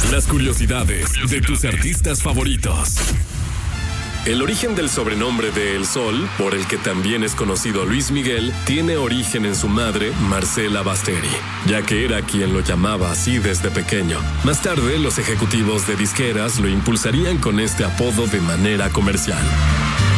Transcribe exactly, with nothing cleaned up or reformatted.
Las curiosidades de tus artistas favoritos. El origen del sobrenombre de El Sol, por el que también es conocido Luis Miguel, tiene origen en su madre, Marcela Basteri, ya que era quien lo llamaba así desde pequeño. Más tarde, los ejecutivos de disqueras lo impulsarían con este apodo de manera comercial.